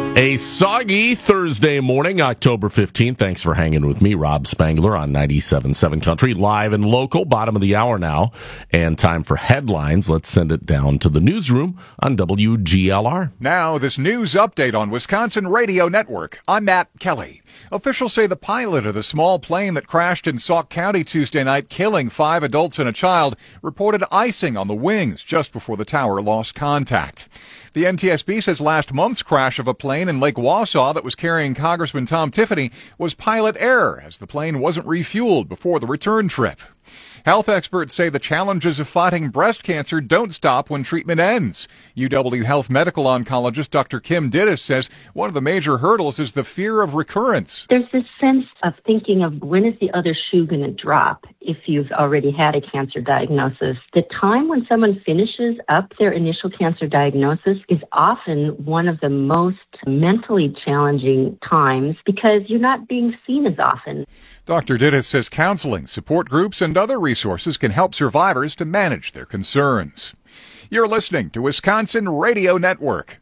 A soggy Thursday morning, October 15th. Thanks for hanging with me, Rob Spangler, on 97.7 Country, live and local, bottom of the hour now. And time for headlines. Let's send it down to the newsroom on WGLR. Now, this news update on Wisconsin Radio Network. I'm Matt Kelly. Officials say the pilot of the small plane that crashed in Sauk County Tuesday night, killing 5 adults and a child, reported icing on the wings just before the tower lost contact. The NTSB says last month's crash of a plane in Lake Wausau that was carrying Congressman Tom Tiffany was pilot error, as the plane wasn't refueled before the return trip. Health experts say the challenges of fighting breast cancer don't stop when treatment ends. UW Health medical oncologist Dr. Kim Dittis says one of the major hurdles is the fear of recurrence. There's this sense of thinking of when is the other shoe going to drop if you've already had a cancer diagnosis. The time when someone finishes up their initial cancer diagnosis is often one of the most mentally challenging times because you're not being seen as often. Dr. Dittis says counseling, support groups, and other resources can help survivors to manage their concerns. You're listening to Wisconsin Radio Network.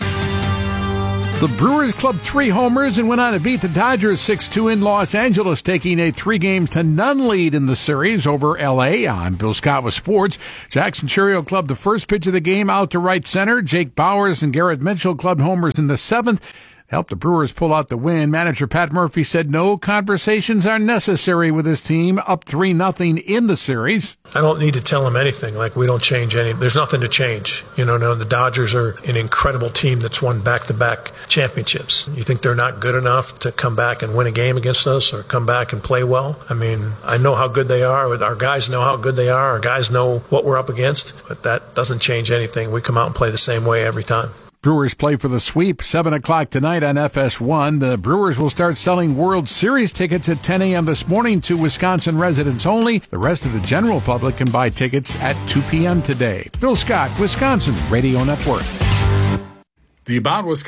The Brewers clubbed 3 homers and went on to beat the Dodgers 6-2 in Los Angeles, taking a 3-0 lead in the series over L.A. I'm Bill Scott with sports. Jackson Churio clubbed the first pitch of the game out to right center. Jake Bowers and Garrett Mitchell clubbed homers in the 7th. Helped the Brewers pull out the win. Manager Pat Murphy said no conversations are necessary with his team, up 3-0 in the series. I don't need to tell them anything. We don't change any. There's nothing to change. The Dodgers are an incredible team that's won back-to-back championships. You think they're not good enough to come back and win a game against us or come back and play well? I know how good they are. Our guys know how good they are. Our guys know what we're up against. But that doesn't change anything. We come out and play the same way every time. Brewers play for the sweep, 7 o'clock tonight on FS1. The Brewers will start selling World Series tickets at 10 a.m. this morning to Wisconsin residents only. The rest of the general public can buy tickets at 2 p.m. today. Bill Scott, Wisconsin Radio Network. The About Wisconsin